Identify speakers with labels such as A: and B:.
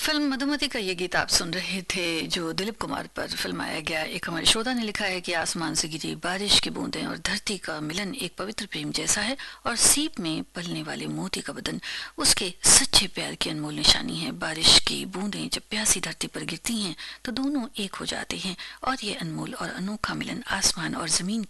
A: Film Madhumati का ये गीत आप सुन रहे थे जो दिलीप कुमार पर फिल्माया गया। एक हमारे श्रोता ने लिखा है कि आसमान से गिरी बारिश की बूंदें और धरती का मिलन एक पवित्र प्रेम जैसा है और सीप में पलने वाले मोती का बदन उसके सच्चे प्यार की अनमोल निशानी है। बारिश की बूंदें जब प्यासी धरती पर गिरती हैं तो दोनों एक हो जाते हैं और ये अनमोल और अनोखा मिलन आसमान और जमीन